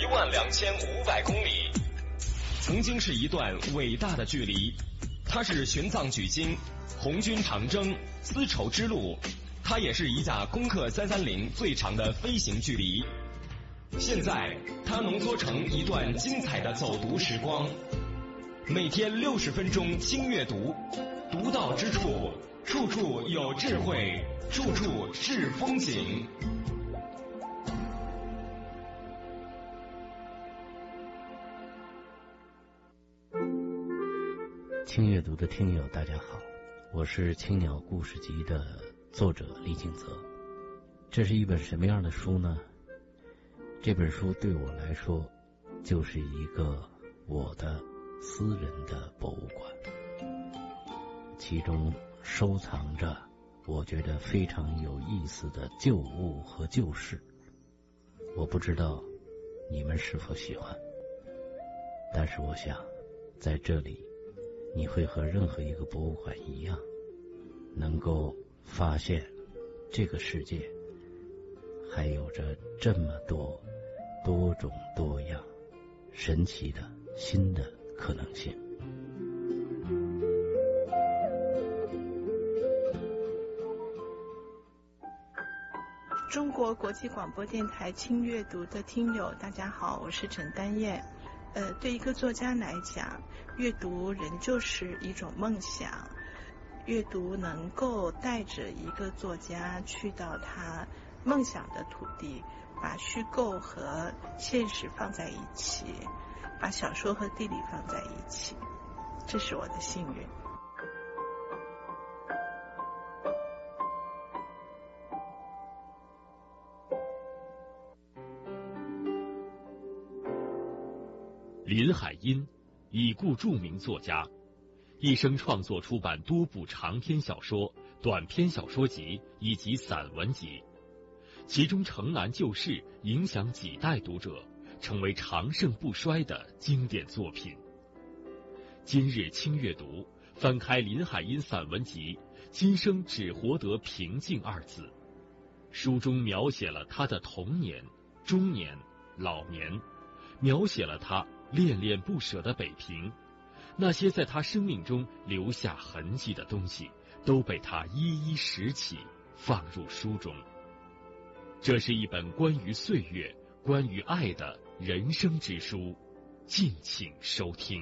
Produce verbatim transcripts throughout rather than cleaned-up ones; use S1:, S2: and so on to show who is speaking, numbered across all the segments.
S1: 万两千五百公里，曾经是一段伟大的距离。它是玄奘取经、红军长征、丝绸之路，它也是一架攻克三三零最长的飞行距离。现在，它浓缩成一段精彩的走读时光。每天六十分钟轻阅读，独到之处，处处有智慧，处处是风景。
S2: 轻阅读的听友大家好，我是青鸟故事集的作者李景泽。这是一本什么样的书呢？这本书对我来说就是一个我的私人的博物馆，其中收藏着我觉得非常有意思的旧物和旧事。我不知道你们是否喜欢，但是我想在这里你会和任何一个博物馆一样，能够发现这个世界还有着这么多多种多样神奇的新的可能性。
S3: 中国国际广播电台轻阅读的听友大家好，我是陈丹燕。呃，对一个作家来讲，阅读仍旧是一种梦想。阅读能够带着一个作家去到他梦想的土地，把虚构和现实放在一起，把小说和地理放在一起，这是我的幸运。
S4: 林海音，已故著名作家，一生创作出版多部长篇小说、短篇小说集以及散文集，其中《城南旧事》影响几代读者，成为长盛不衰的经典作品。今日轻阅读，翻开林海音散文集《今生只活得平静》二字，书中描写了他的童年、中年、老年，描写了他恋恋不舍的北平，那些在他生命中留下痕迹的东西，都被他一一拾起，放入书中。这是一本关于岁月、关于爱的人生之书，敬请收听。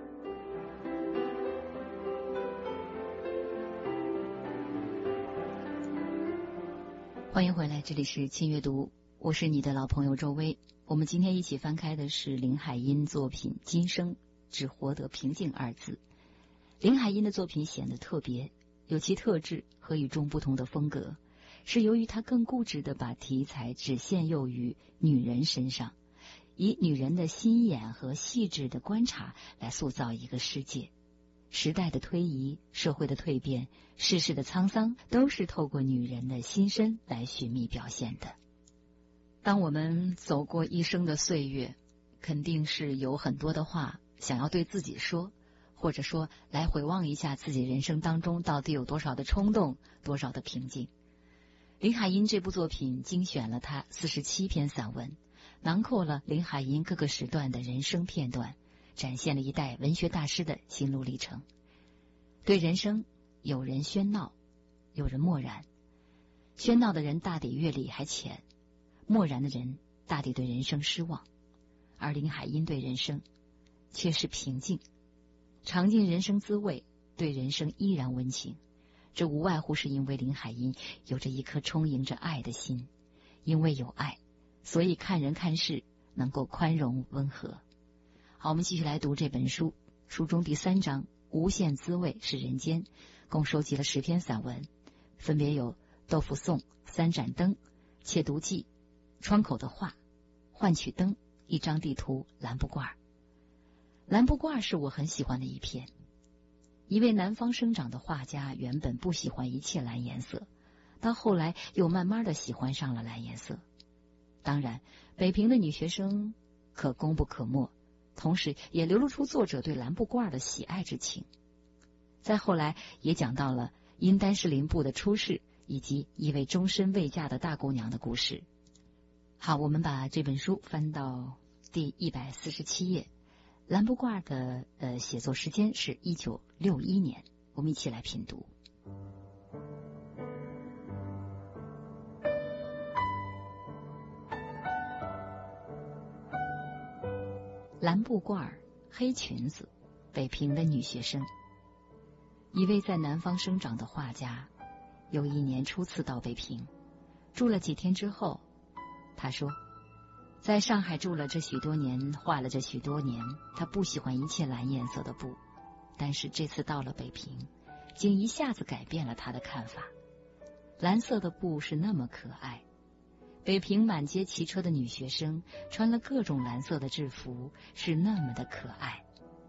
S5: 欢迎回来，这里是轻阅读，我是你的老朋友周薇。我们今天一起翻开的是林海音作品《今生只活得平静》二字。林海音的作品显得特别，有其特质和与众不同的风格，是由于他更固执地把题材只限囿于女人身上，以女人的心眼和细致的观察来塑造一个世界。时代的推移，社会的蜕变，世事的沧桑，都是透过女人的心声来寻觅表现的。当我们走过一生的岁月，肯定是有很多的话想要对自己说，或者说来回望一下自己人生当中到底有多少的冲动，多少的平静。林海音这部作品精选了他四十七篇散文，囊括了林海音各个时段的人生片段，展现了一代文学大师的心路历程。对人生，有人喧闹，有人漠然。喧闹的人大抵阅历还浅，漠然的人大抵对人生失望，而林海音对人生却是平静，尝尽人生滋味，对人生依然温情。这无外乎是因为林海音有着一颗充盈着爱的心，因为有爱，所以看人看事能够宽容温和。好，我们继续来读这本书，书中第三章无限滋味是人间，共收集了十篇散文，分别有豆腐颂、三盏灯、窃读记、窗口的画、换取灯、一张地图、蓝布褂。蓝布褂是我很喜欢的一篇。一位南方生长的画家原本不喜欢一切蓝颜色，到后来又慢慢的喜欢上了蓝颜色。当然，北平的女学生可功不可没，同时也流露出作者对蓝布褂的喜爱之情。再后来也讲到了因丹士林部的出世，以及一位终身未嫁的大姑娘的故事。好，我们把这本书翻到第一百四十七页。蓝布褂的呃写作时间是一九六一年，我们一起来品读。蓝布褂，黑裙子，北平的女学生。一位在南方生长的画家，有一年初次到北平，住了几天之后，他说，在上海住了这许多年，画了这许多年，他不喜欢一切蓝颜色的布，但是这次到了北平，竟一下子改变了他的看法。蓝色的布是那么可爱，北平满街骑车的女学生穿了各种蓝色的制服，是那么的可爱。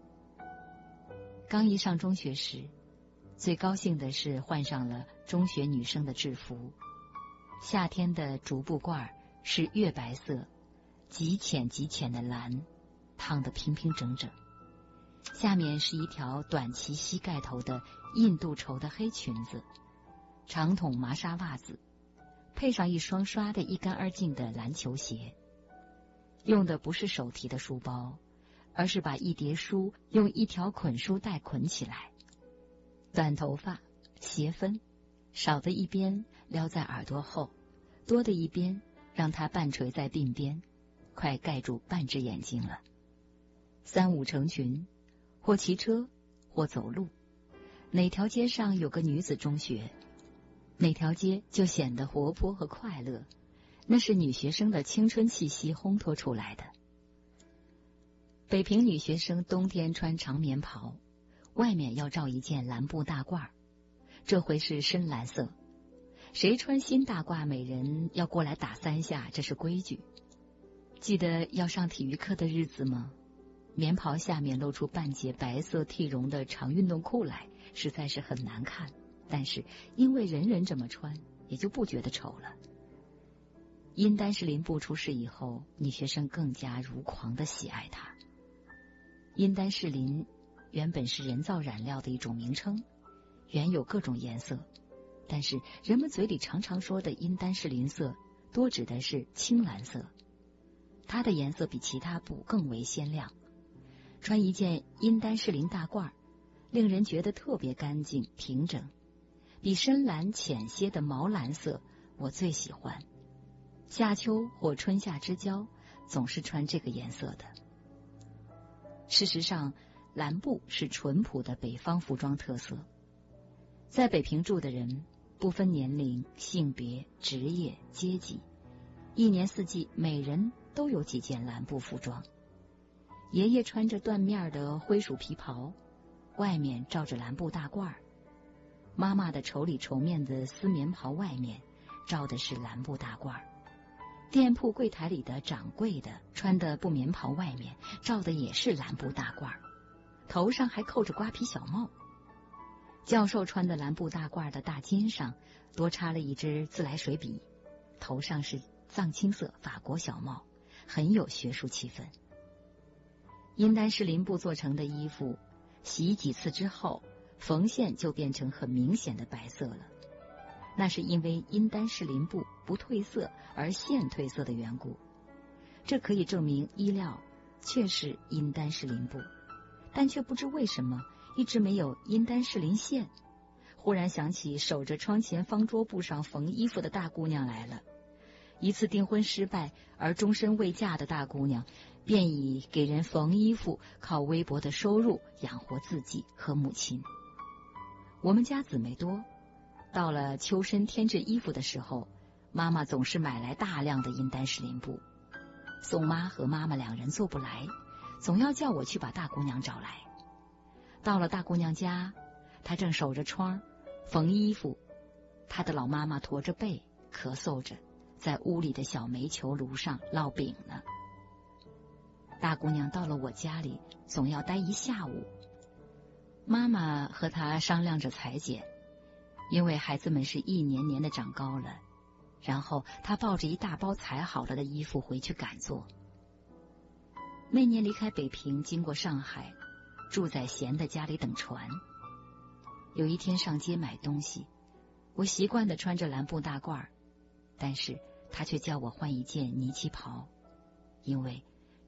S5: 刚一上中学时，最高兴的是换上了中学女生的制服。夏天的竹布褂是月白色，极浅极浅的蓝，烫得平平整整，下面是一条短齐膝盖头的印度绸的黑裙子，长筒麻纱袜子，配上一双刷得一干二净的篮球鞋。用的不是手提的书包，而是把一叠书用一条捆书带捆起来。短头发，斜分，少的一边撩在耳朵后，多的一边让它半垂在鬓边，快盖住半只眼睛了。三五成群，或骑车，或走路，哪条街上有个女子中学，哪条街就显得活泼和快乐，那是女学生的青春气息烘托出来的。北平女学生冬天穿长棉袍，外面要罩一件蓝布大褂，这回是深蓝色。谁穿新大褂，每人要过来打三下，这是规矩。记得要上体育课的日子吗？棉袍下面露出半截白色剃绒的长运动裤来，实在是很难看，但是因为人人这么穿，也就不觉得丑了。因丹士林布出世以后，女学生更加如狂地喜爱它。因丹士林原本是人造染料的一种名称，原有各种颜色，但是人们嘴里常常说的因丹士林色，多指的是青蓝色。它的颜色比其他布更为鲜亮。穿一件因丹士林大褂，令人觉得特别干净平整，比深蓝浅些的毛蓝色我最喜欢。夏秋或春夏之交，总是穿这个颜色的。事实上，蓝布是淳朴的北方服装特色。在北平住的人，不分年龄、性别、职业、阶级，一年四季每人都有几件蓝布服装。爷爷穿着缎面的灰鼠皮袍，外面罩着蓝布大褂；妈妈的绸里绸面的丝棉袍外面罩的是蓝布大褂；店铺柜台里的掌柜的穿的布棉袍外面罩的也是蓝布大褂，头上还扣着瓜皮小帽。教授穿的蓝布大褂的大襟上多插了一支自来水笔，头上是藏青色法国小帽，很有学术气氛。因丹士林布做成的衣服，洗几次之后，缝线就变成很明显的白色了。那是因为因丹士林布不褪色而线褪色的缘故。这可以证明衣料确是因丹士林布，但却不知为什么一直没有因丹士林线。忽然想起守着窗前方桌布上缝衣服的大姑娘来了。一次订婚失败而终身未嫁的大姑娘，便以给人缝衣服靠微薄的收入养活自己和母亲。我们家姊妹多，到了秋深添置衣服的时候，妈妈总是买来大量的因丹士林布。宋妈和妈妈两人做不来，总要叫我去把大姑娘找来。到了大姑娘家，她正守着窗缝衣服，她的老妈妈驼着背咳嗽着，在屋里的小煤球炉上烙饼呢。大姑娘到了我家里，总要待一下午。妈妈和她商量着裁剪，因为孩子们是一年年的长高了，然后她抱着一大包裁好了的衣服回去赶做。那年离开北平，经过上海，住在贤的家里等船。有一天上街买东西，我习惯地穿着蓝布大褂，但是他却叫我换一件呢旗袍，因为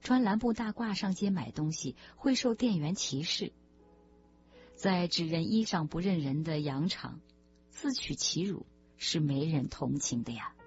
S5: 穿蓝布大褂上街买东西会受店员歧视，在只认衣裳不认人的洋场自取其辱是没人同情的呀。